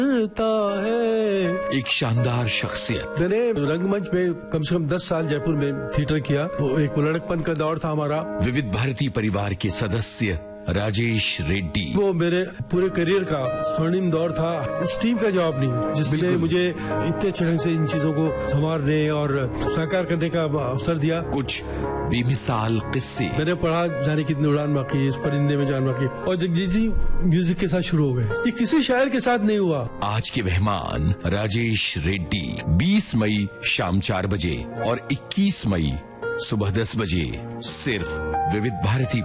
है। एक शानदार शख्सियत। मैंने रंगमंच में कम से कम 10 साल जयपुर में थिएटर किया। वो एक लड़कपन का दौर था हमारा। विविध भारती परिवार के सदस्य राजेश रेड्डी। वो मेरे पूरे करियर का स्वर्णिम दौर था। उस टीम का जवाब नहीं जिसने मुझे इतने अच्छे ढंग से इन चीजों को संवारने और साकार करने का अवसर दिया। कुछ बेमिसाल किस्से। मैंने पढ़ा जाने कितनी उड़ान बाकी, इस परिंदे में जान बाकी, और जगजीत जी म्यूजिक के साथ शुरू हो गए। ये किसी शायर के साथ नहीं हुआ। आज के मेहमान राजेश रेड्डी 20 मई शाम 4 बजे और 21 मई सुबह 10 बजे सिर्फ विविध भारती